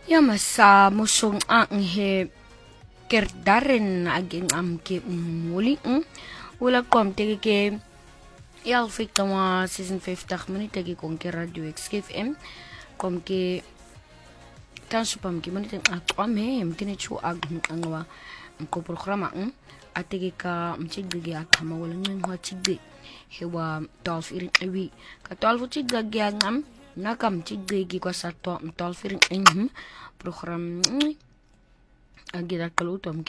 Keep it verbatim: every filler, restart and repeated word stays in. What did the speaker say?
Ya masa mosong ang he kerdarin aging am ke muli wala kom tege ke yal fik tama season fifty minute tege kon ke radio X F M kom ke kan supam ke minute akwam he mtine chu ag angwa ko programa atege ka mchigge akama wala ngwa chigge hewa twelve irin ewi ka twelve chigge ngam nakam chigge gi kwa sa twelve irin program agi da kalutom